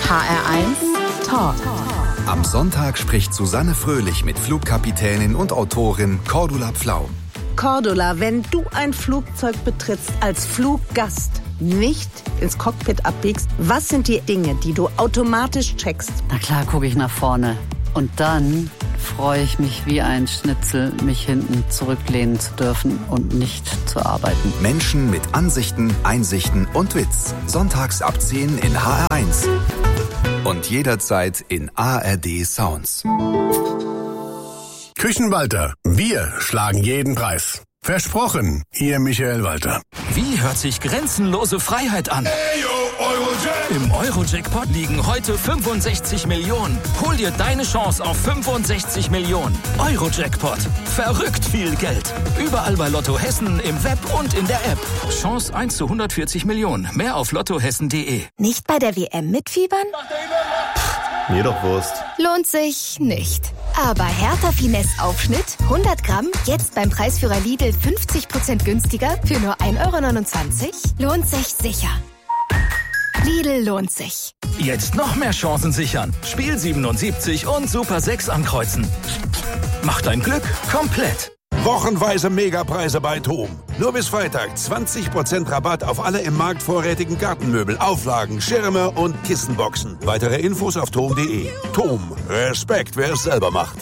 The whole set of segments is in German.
HR1 Talk. Am Sonntag spricht Susanne Fröhlich mit Flugkapitänin und Autorin Cordula Pflau. Cordula, wenn du ein Flugzeug betrittst als Fluggast, nicht ins Cockpit abbiegst, was sind die Dinge, die du automatisch checkst? Na klar, gucke ich nach vorne. Und dann freue ich mich wie ein Schnitzel, mich hinten zurücklehnen zu dürfen und nicht zu arbeiten. Menschen mit Ansichten, Einsichten und Witz. Sonntags ab 10 in HR1. Und jederzeit in ARD Sounds. Küchenwalter, wir schlagen jeden Preis. Versprochen, Ihr Michael Walter. Wie hört sich grenzenlose Freiheit an? Im Euro-Jackpot liegen heute 65 Millionen. Hol dir deine Chance auf 65 Millionen. Euro-Jackpot. Verrückt viel Geld. Überall bei Lotto Hessen, im Web und in der App. Chance 1 zu 140 Millionen. Mehr auf lottohessen.de. Nicht bei der WM mitfiebern? Mir doch Wurst. Lohnt sich nicht. Aber Hertha Finesse Aufschnitt, 100 Gramm, jetzt beim Preisführer Lidl 50% günstiger für nur 1,29 €? Lohnt sich sicher. Lidl lohnt sich. Jetzt noch mehr Chancen sichern. Spiel 77 und Super 6 ankreuzen. Mach dein Glück komplett. Wochenweise Megapreise bei TOM. Nur bis Freitag 20% Rabatt auf alle im Markt vorrätigen Gartenmöbel, Auflagen, Schirme und Kissenboxen. Weitere Infos auf tom.de. TOM. Respekt, wer es selber macht.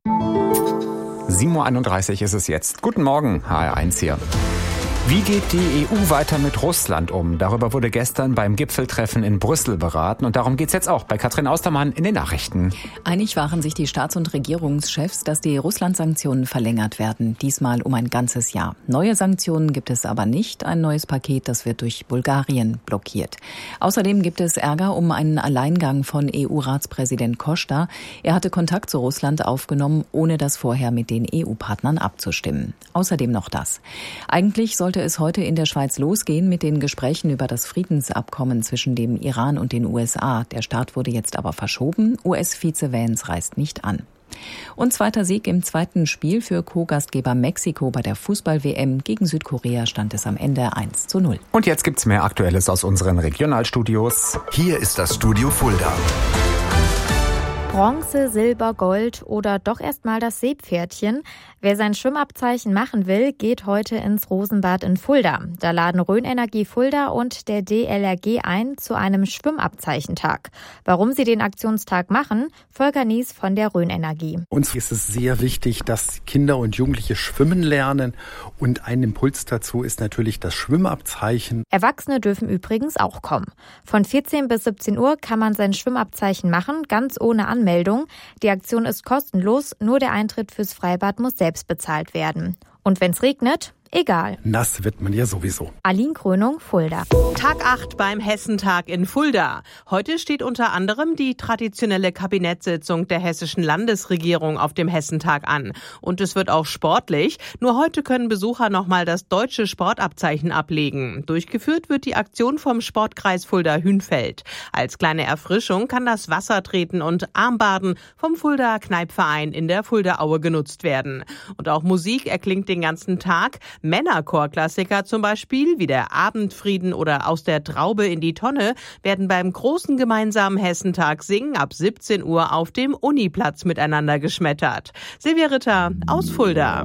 7:31 Uhr ist es jetzt. Guten Morgen, HR1 hier. Wie geht die EU weiter mit Russland um? Darüber wurde gestern beim Gipfeltreffen in Brüssel beraten. Und darum geht's jetzt auch bei Katrin Austermann in den Nachrichten. Einig waren sich die Staats- und Regierungschefs, dass die Russland-Sanktionen verlängert werden. Diesmal um ein ganzes Jahr. Neue Sanktionen gibt es aber nicht. Ein neues Paket, das wird durch Bulgarien blockiert. Außerdem gibt es Ärger um einen Alleingang von EU-Ratspräsident Costa. Er hatte Kontakt zu Russland aufgenommen, ohne das vorher mit den EU-Partnern abzustimmen. Außerdem noch das. Eigentlich sollte es heute in der Schweiz losgehen mit den Gesprächen über das Friedensabkommen zwischen dem Iran und den USA. Der Start wurde jetzt aber verschoben. US-Vize Vance reist nicht an. Und zweiter Sieg im zweiten Spiel für Co-Gastgeber Mexiko bei der Fußball-WM. Gegen Südkorea stand es am Ende 1:0. Und jetzt gibt's mehr Aktuelles aus unseren Regionalstudios. Hier ist das Studio Fulda. Bronze, Silber, Gold oder doch erstmal das Seepferdchen. Wer sein Schwimmabzeichen machen will, geht heute ins Rosenbad in Fulda. Da laden Rhön-Energie Fulda und der DLRG ein zu einem Schwimmabzeichentag. Warum sie den Aktionstag machen, Volker Nies von der Rhön-Energie. Uns ist es sehr wichtig, dass Kinder und Jugendliche schwimmen lernen. Und ein Impuls dazu ist natürlich das Schwimmabzeichen. Erwachsene dürfen übrigens auch kommen. Von 14 bis 17 Uhr kann man sein Schwimmabzeichen machen, ganz ohne Anmeldung. Die Aktion ist kostenlos, nur der Eintritt fürs Freibad muss selbst bezahlt werden. Und wenn's regnet, egal. Nass wird man ja sowieso. Aline Krönung, Fulda. Tag 8 beim Hessentag in Fulda. Heute steht unter anderem die traditionelle Kabinettssitzung der hessischen Landesregierung auf dem Hessentag an. Und es wird auch sportlich. Nur heute können Besucher nochmal das deutsche Sportabzeichen ablegen. Durchgeführt wird die Aktion vom Sportkreis Fulda-Hünfeld. Als kleine Erfrischung kann das Wassertreten und Armbaden vom Fulda Kneipverein in der Fuldaaue genutzt werden. Und auch Musik erklingt den ganzen Tag. Männerchorklassiker zum Beispiel, wie der Abendfrieden oder Aus der Traube in die Tonne, werden beim großen gemeinsamen Hessentag Singen ab 17 Uhr auf dem Uniplatz miteinander geschmettert. Silvia Ritter aus Fulda.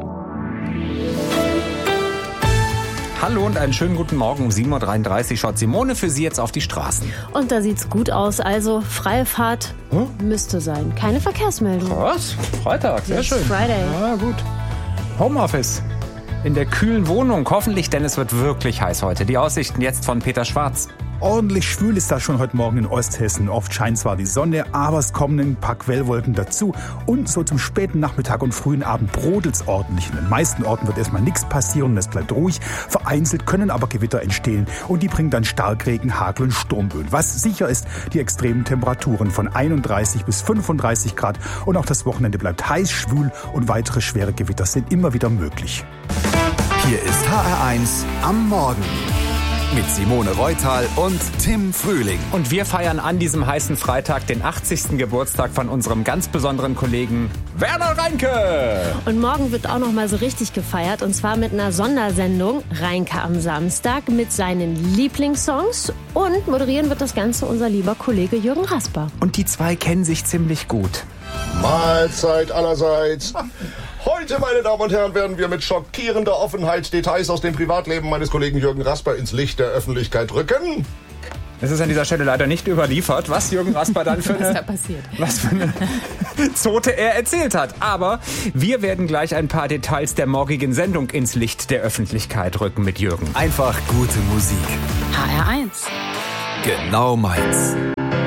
Hallo und einen schönen guten Morgen. Um 7:33 Uhr schaut Simone für Sie jetzt auf die Straßen. Und da sieht's gut aus. Also freie Fahrt müsste sein. Keine Verkehrsmeldung. Was? Freitag, sehr schön. Friday. Ja, gut. Homeoffice. In der kühlen Wohnung. Hoffentlich, denn es wird wirklich heiß heute. Die Aussichten jetzt von Peter Schwarz. Ordentlich schwül ist das schon heute Morgen in Osthessen. Oft scheint zwar die Sonne, aber es kommen ein paar Quellwolken dazu. Und so zum späten Nachmittag und frühen Abend brodelt's ordentlich. In den meisten Orten wird erstmal nichts passieren, es bleibt ruhig. Vereinzelt können aber Gewitter entstehen und die bringen dann Starkregen, Hagel und Sturmböen. Was sicher ist, die extremen Temperaturen von 31 bis 35 Grad. Und auch das Wochenende bleibt heiß, schwül und weitere schwere Gewitter sind immer wieder möglich. Hier ist HR1 am Morgen. mit Simone Reutal und Tim Frühling. Und wir feiern an diesem heißen Freitag den 80. Geburtstag von unserem ganz besonderen Kollegen Werner Reinke. Und morgen wird auch noch mal so richtig gefeiert, und zwar mit einer Sondersendung Reinke am Samstag mit seinen Lieblingssongs, und moderieren wird das Ganze unser lieber Kollege Jürgen Rasper. Und die zwei kennen sich ziemlich gut. Mahlzeit allerseits. Heute, meine Damen und Herren, werden wir mit schockierender Offenheit Details aus dem Privatleben meines Kollegen Jürgen Rasper ins Licht der Öffentlichkeit rücken. Es ist an dieser Stelle leider nicht überliefert, was Jürgen Rasper dann für eine Zote er erzählt hat. Aber wir werden gleich ein paar Details der morgigen Sendung ins Licht der Öffentlichkeit rücken mit Jürgen. Einfach gute Musik. HR1. Genau meins.